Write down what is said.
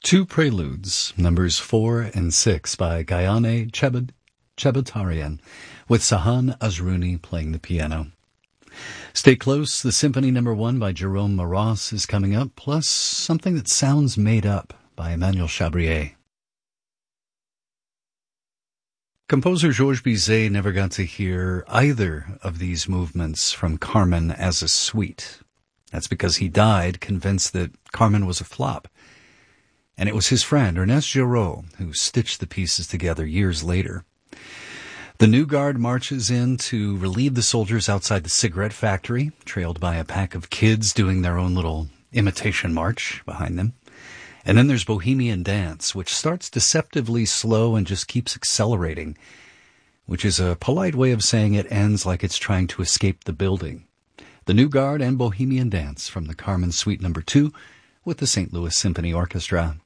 Two preludes, numbers 4 and 6 by Gayane Cheboutarian, with Sahan Azrouni playing the piano. Stay close, the Symphony No. 1 by Jerome Marois is coming up, plus something that sounds made up by Emmanuel Chabrier. Composer Georges Bizet never got to hear either of these movements from Carmen as a suite. That's because he died convinced that Carmen was a flop. And it was his friend, Ernest Giraud, who stitched the pieces together years later. The New Guard marches in to relieve the soldiers outside the cigarette factory, trailed by a pack of kids doing their own little imitation march behind them. And then there's Bohemian Dance, which starts deceptively slow and just keeps accelerating, which is a polite way of saying it ends like it's trying to escape the building. The New Guard and Bohemian Dance from the Carmen Suite No. 2 with the St. Louis Symphony Orchestra.